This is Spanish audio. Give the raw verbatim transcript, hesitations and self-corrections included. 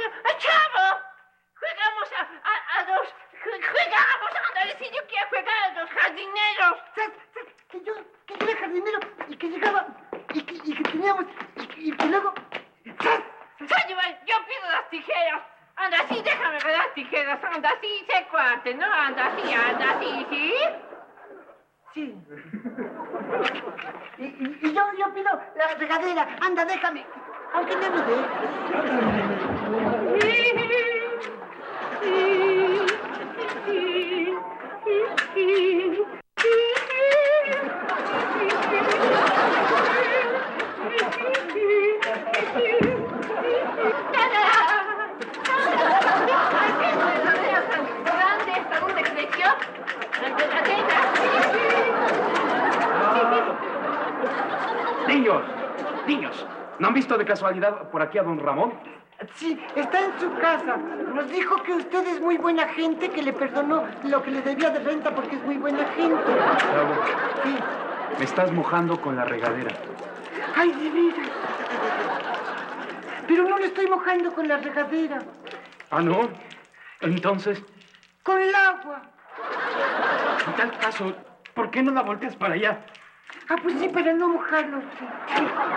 ¡Chavo! Jugamos a, a, a los... Jugamos, ándale, si yo quiero jugar a los jardineros. Que yo, que yo era jardinero y que llegaba y que, y que teníamos y que, y que luego... Sullivan, yo pido las tijeras. Anda así, déjame ver las tijeras. Anda así, sé cuate, ¿no? Anda así, anda así, ¿sí? Sí. Y, y, y yo, yo pido la regadera. Anda, déjame. Aunque no me Niños, niños, ¿no han visto de casualidad por aquí a don Ramón? Sí, está en su casa. Nos dijo que usted es muy buena gente, que le perdonó lo que le debía de renta porque es muy buena gente. Bravo. Sí. Me estás mojando con la regadera. Ay, de veras. Pero no le estoy mojando con la regadera. ¿Ah, no? Entonces, Con el agua. en tal caso, ¿por qué no la volteas para allá? Ah, pues sí, para no mojarlo. Sí.